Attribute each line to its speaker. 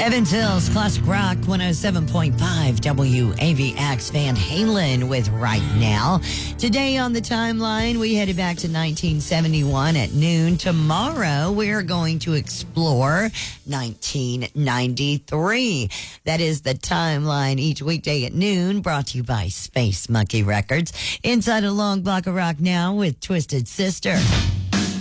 Speaker 1: Evans Hills Classic Rock 107.5 WAVX Van Halen with Right Now. Today on the timeline, we headed back to 1971 at noon. Tomorrow, we're going to explore 1993. That is the timeline each weekday at noon, brought to you by Space Monkey Records. Inside a long block of rock now with Twisted Sister.